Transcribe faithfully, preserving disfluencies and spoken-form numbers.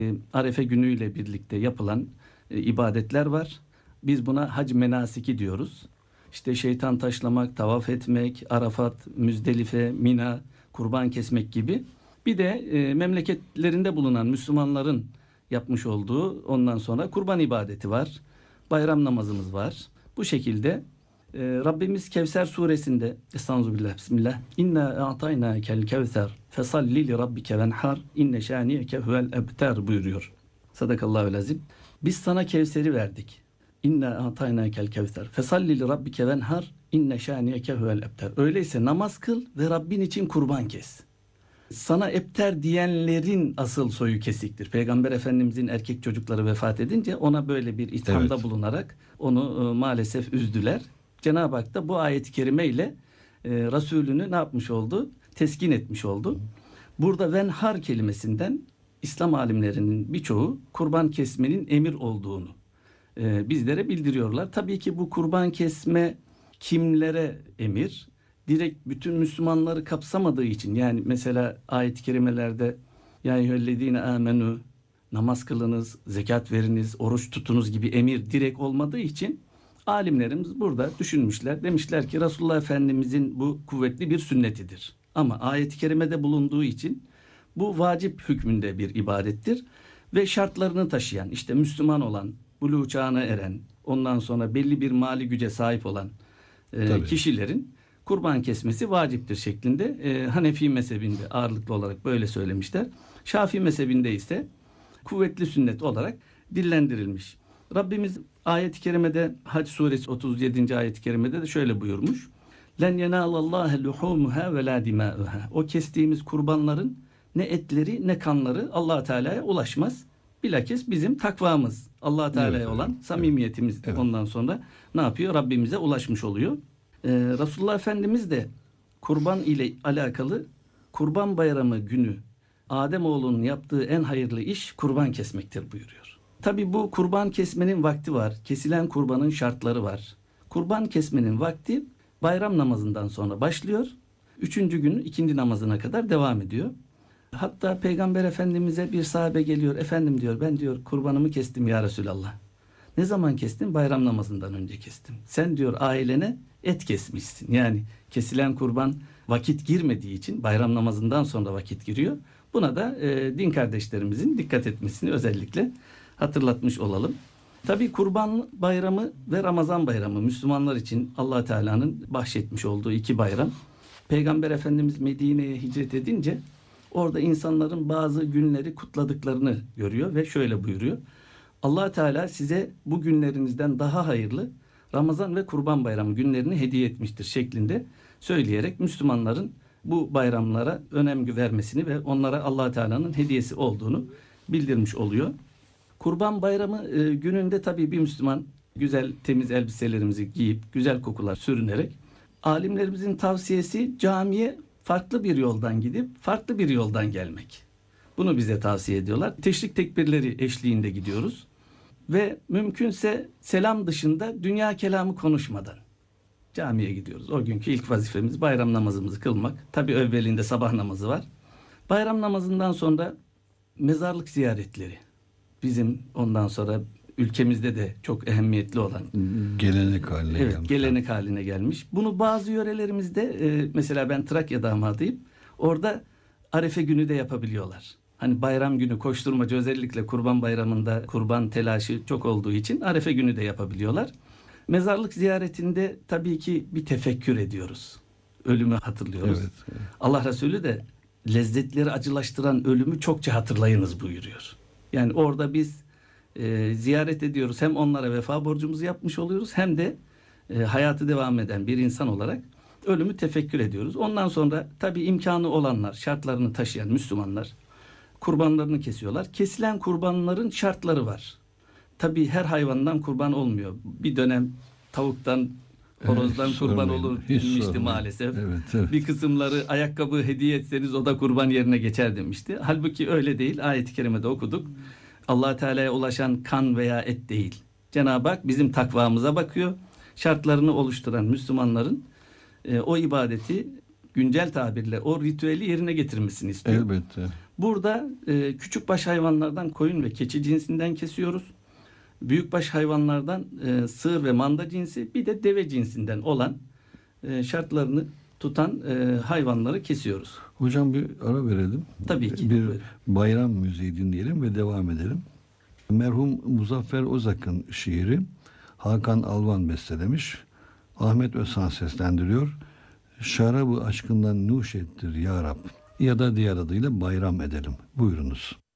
Arefe günüyle birlikte yapılan e, ibadetler var. Biz buna hac menasiki diyoruz. İşte şeytan taşlamak, tavaf etmek, Arafat, Müzdelife, Mina, kurban kesmek gibi. Bir de e, memleketlerinde bulunan Müslümanların yapmış olduğu ondan sonra kurban ibadeti var. Bayram namazımız var. Bu şekilde e, Rabbimiz Kevser suresinde Estağfirullah, Bismillah. İnna a'taynakel kevser fesalli li rabbike venhar inne şaniyeke huvel ebter buyuruyor. Sadakallahu lazim. Biz sana Kevser'i verdik. İnna a'taynakel kevser fesalli li rabbike venhar inne şaniyeke huvel ebter. Öyleyse namaz kıl ve Rabbin için kurban kes. Sana ebter diyenlerin asıl soyu kesiktir. Peygamber Efendimizin erkek çocukları vefat edince ona böyle bir ithamda evet. bulunarak onu e, maalesef üzdüler. Cenab-ı Hak da bu ayet-i kerime ile e, Resulünü ne yapmış oldu? Teskin etmiş oldu. Burada venhar kelimesinden İslam alimlerinin birçoğu kurban kesmenin emir olduğunu e, bizlere bildiriyorlar. Tabii ki bu kurban kesme kimlere emir? Direkt bütün Müslümanları kapsamadığı için, yani mesela ayet-i kerimelerde ya eyyühellezine amenu, namaz kılınız, zekat veriniz, oruç tutunuz gibi emir direkt olmadığı için alimlerimiz burada düşünmüşler. Demişler ki Resulullah Efendimizin bu kuvvetli bir sünnetidir. Ama ayet-i kerimede bulunduğu için bu vacip hükmünde bir ibadettir ve şartlarını taşıyan, işte Müslüman olan, buluğ çağına eren, ondan sonra belli bir mali güce sahip olan e, kişilerin kurban kesmesi vaciptir şeklinde e, Hanefi mezhebinde ağırlıklı olarak böyle söylemişler. Şafii mezhebinde ise kuvvetli sünnet olarak dillendirilmiş. Rabbimiz ayet-i kerimede Hac suresi otuz yedinci ayet-i kerimede de şöyle buyurmuş. Len yenâlallâhe luhûmuhâ ve lâ dimâ'uhâ. O kestiğimiz kurbanların ne etleri ne kanları Allah Teala'ya ulaşmaz. Bilakis bizim takvamız, Allah Teala'ya evet, olan evet, samimiyetimiz evet. ondan sonra ne yapıyor? Rabbimize ulaşmış oluyor. Ee, Resulullah Efendimiz de kurban ile alakalı Kurban Bayramı günü Ademoğlunun yaptığı en hayırlı iş kurban kesmektir buyuruyor. Tabi bu kurban kesmenin vakti var. Kesilen kurbanın şartları var. Kurban kesmenin vakti bayram namazından sonra başlıyor. Üçüncü günün ikindi namazına kadar devam ediyor. Hatta Peygamber Efendimiz'e bir sahabe geliyor. Efendim diyor, ben diyor kurbanımı kestim ya Resulallah. Ne zaman kestin? Bayram namazından önce kestim. Sen diyor ailene et kesmişsin. Yani kesilen kurban vakit girmediği için bayram namazından sonra vakit giriyor. Buna da e, din kardeşlerimizin dikkat etmesini özellikle hatırlatmış olalım. Tabii Kurban Bayramı ve Ramazan Bayramı Müslümanlar için Allah Teala'nın bahşetmiş olduğu iki bayram. Peygamber Efendimiz Medine'ye hicret edince orada insanların bazı günleri kutladıklarını görüyor ve şöyle buyuruyor. Allah Teala size bu günlerinizden daha hayırlı Ramazan ve Kurban Bayramı günlerini hediye etmiştir şeklinde söyleyerek Müslümanların bu bayramlara önem vermesini ve onlara Allah Teala'nın hediyesi olduğunu bildirmiş oluyor. Kurban Bayramı e, gününde tabii bir Müslüman güzel temiz elbiselerimizi giyip güzel kokular sürünerek, alimlerimizin tavsiyesi camiye farklı bir yoldan gidip farklı bir yoldan gelmek. Bunu bize tavsiye ediyorlar. Teşrik tekbirleri eşliğinde gidiyoruz. Ve mümkünse selam dışında dünya kelamı konuşmadan camiye gidiyoruz. O günkü ilk vazifemiz bayram namazımızı kılmak. Tabii evvelinde sabah namazı var. Bayram namazından sonra mezarlık ziyaretleri. Bizim ondan sonra ülkemizde de çok ehemmiyetli olan gelenek haline evet, gelmiş. Gelenek haline gelmiş. Bunu bazı yörelerimizde e, mesela ben Trakya damadıyım. Orada Arefe günü de yapabiliyorlar. Hani bayram günü koşturmacı, özellikle Kurban Bayramı'nda kurban telaşı çok olduğu için Arefe günü de yapabiliyorlar. Mezarlık ziyaretinde tabii ki bir tefekkür ediyoruz. Ölümü hatırlıyoruz. Evet, evet. Allah Resulü de lezzetleri acılaştıran ölümü çokça hatırlayınız buyuruyor. Yani orada biz e, ziyaret ediyoruz. Hem onlara vefa borcumuzu yapmış oluyoruz hem de e, hayatı devam eden bir insan olarak ölümü tefekkür ediyoruz. Ondan sonra tabii imkanı olanlar, şartlarını taşıyan Müslümanlar kurbanlarını kesiyorlar. Kesilen kurbanların şartları var. Tabii her hayvandan kurban olmuyor. Bir dönem tavuktan, horozdan evet, kurban olur demişti maalesef. Evet, evet. Bir kısımları ayakkabı hediye etseniz o da kurban yerine geçer demişti. Halbuki öyle değil. Ayet-i kerimede okuduk. Allah Teala'ya ulaşan kan veya et değil. Cenab-ı Hak bizim takvamıza bakıyor. Şartlarını oluşturan Müslümanların e, o ibadeti güncel tabirle o ritüeli yerine getirmesini istiyor. Elbette. Burada e, küçükbaş hayvanlardan koyun ve keçi cinsinden kesiyoruz. Büyükbaş hayvanlardan e, sığır ve manda cinsi, bir de deve cinsinden olan e, şartlarını tutan e, hayvanları kesiyoruz. Hocam bir ara verelim. Tabii ki. Bir Buyurun. bayram müziği dinleyelim ve devam edelim. Merhum Muzaffer Ozak'ın şiiri, Hakan Alvan bestelemiş. Ahmet Özhan seslendiriyor. Şarabı aşkından nuş ettir ya Rab, ya da diğer adıyla bayram edelim. Buyurunuz.